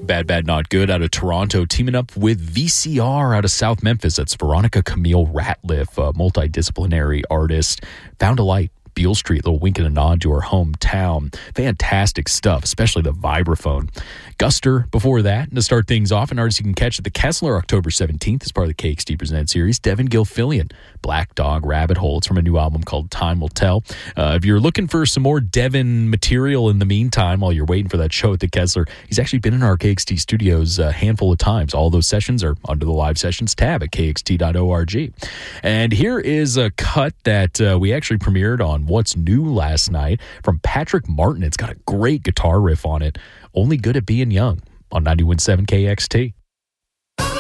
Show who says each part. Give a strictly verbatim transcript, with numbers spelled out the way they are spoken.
Speaker 1: Bad Bad Not Good out of Toronto, teaming up with V C R out of South Memphis. That's Veronica Camille Ratliff, a multidisciplinary artist. Found a Light, Beale Street, little wink and a nod to her hometown. Fantastic stuff, especially the vibraphone. Guster before that, and to start things off, an artist you can catch at the Kessler October seventeenth as part of the K X T Present series, Devin Gilfillian, Black Dog Rabbit Hole. It's from a new album called Time Will Tell. Uh, if you're looking for some more Devin material in the meantime, while you're waiting for that show at the Kessler, he's actually been in our K X T studios a handful of times. All those sessions are under the live sessions tab at k x t dot org. And here is a cut that uh, we actually premiered on What's New last night from Patrick Martin. It's got a great guitar riff on it. Only Good at Being Young on ninety-one point seven K X T.